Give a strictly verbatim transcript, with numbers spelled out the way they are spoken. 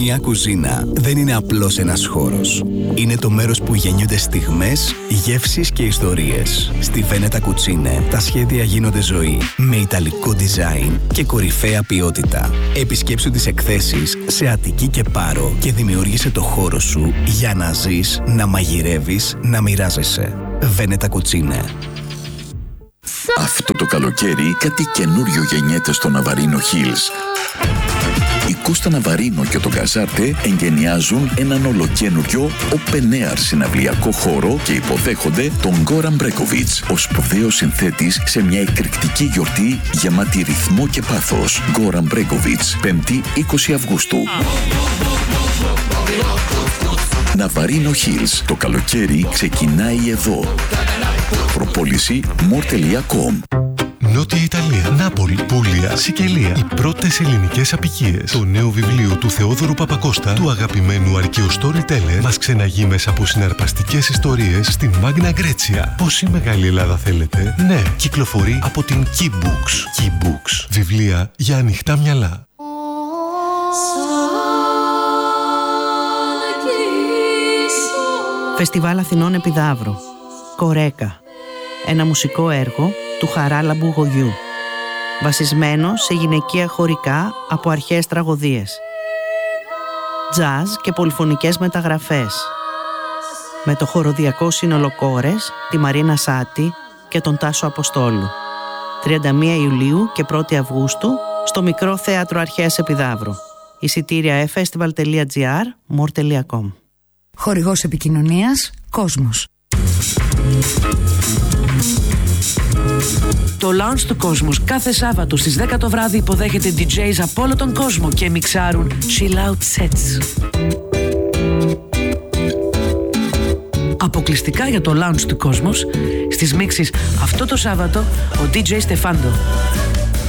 Μια κουζίνα δεν είναι απλώς ένας χώρος. Είναι το μέρος που γεννιούνται στιγμές, γεύσεις και ιστορίες. Στη Βένετα Κουτσίνε τα σχέδια γίνονται ζωή, με ιταλικό design και κορυφαία ποιότητα. Επισκέψου τις εκθέσεις σε Αττική και Πάρο και δημιούργησε το χώρο σου για να ζεις, να μαγειρεύεις, να μοιράζεσαι. Βένετα Κουτσίνε. Αυτό το καλοκαίρι κάτι καινούριο γεννιέται στο Ναβαρίνο Hills. Η Κώστα Ναβαρίνο και το Καζάρτε εγκαινιάζουν έναν ολοκαίνουριο open air συναυλιακό χώρο και υποδέχονται τον Γκόραν Μπρέκοβιτς ως σπουδαίος συνθέτης σε μια εκρηκτική γιορτή γεμάτη ρυθμό και πάθος. Γκόραν Μπρέκοβιτς, πέμπτη είκοσι Αυγούστου. Ναβαρίνο Hills. Το καλοκαίρι ξεκινάει εδώ. Προπόληση μορ τελεία κομ. Νότια Ιταλία, Νάπολη, Πούλια, Σικελία. Οι πρώτες ελληνικές απικίες. Το νέο βιβλίο του Θεόδωρου Παπακώστα, του αγαπημένου αρκείου storyteller, μας ξεναγεί μέσα από συναρπαστικές ιστορίες στην Μάγνα Γκρέτσια. Πόση μεγάλη Ελλάδα θέλετε? Ναι, κυκλοφορεί από την Key Books. Key Books. Βιβλία για ανοιχτά μυαλά. Φεστιβάλ Αθηνών Επιδαύρου. Κορέκα. Ένα μουσικό έργο του Χαράλαμπου Γογιού, βασισμένο σε γυναικεία χωρικά από αρχαίες τραγωδίες, τζαζ και πολυφωνικές μεταγραφές, με το χοροδιακό σύνολο Κόρες, τη Μαρίνα Σάτη και τον Τάσο Αποστόλου. τριάντα μία Ιουλίου και πρώτη Αυγούστου στο Μικρό Θέατρο Αρχαίας Επιδαύρου. Εισιτήρια ε φεστιβάλ τελεία τζι άρ, μορ τελεία κομ. Χορηγός επικοινωνίας Κόσμος. Το Lounge του Κόσμος κάθε Σάββατο στις δέκα το βράδυ υποδέχεται ντι τζέις από όλο τον κόσμο και μιξάρουν chill out sets. Αποκλειστικά για το Lounge του Κόσμος, στις μίξεις αυτό το Σάββατο ο ντι τζέι Στεφάντο.